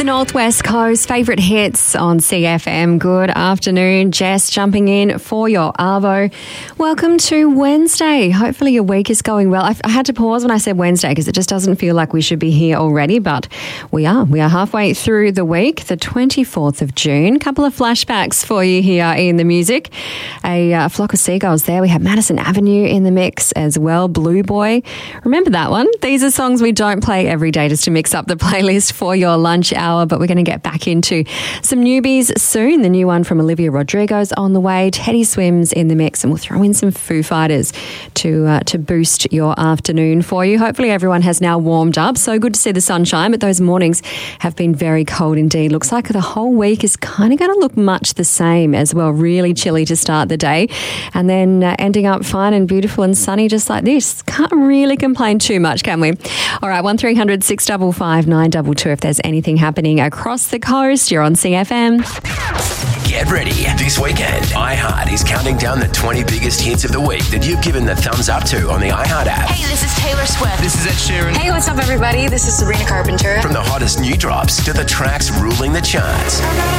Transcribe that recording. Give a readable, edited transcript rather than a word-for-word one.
Northwest Coast, favourite hits on CFM. Good afternoon. Jess jumping in for your Arvo. Welcome to Wednesday. Hopefully your week is going well. I had to pause when I said Wednesday because it just doesn't feel like we should be here already, but we are. We are halfway through the week, the 24th of June. Couple of flashbacks for you here in the music. A flock of seagulls there. We have Madison Avenue in the mix as well. Blue Boy. Remember that one? These are songs we don't play every day just to mix up the playlist for your lunch hour, but we're going to get back into some newbies soon. The new one from Olivia Rodrigo's on the way. Teddy Swims in the mix, and we'll throw in some Foo Fighters to boost your afternoon for you. Hopefully everyone has now warmed up. So good to see the sunshine, but those mornings have been very cold indeed. Looks like the whole week is kind of going to look much the same as well. Really chilly to start the day, and then ending up fine and beautiful and sunny just like this. Can't really complain too much, can we? All right, 1300 655 922 if there's anything happening across the coast. You're on CFM. Get ready. This weekend, iHeart is counting down the 20 biggest hits of the week that you've given the thumbs up to on the iHeart app. Hey, this is Taylor Swift. This is Ed Sheeran. Hey, what's up, everybody? This is Sabrina Carpenter. From the hottest new drops to the tracks ruling the charts.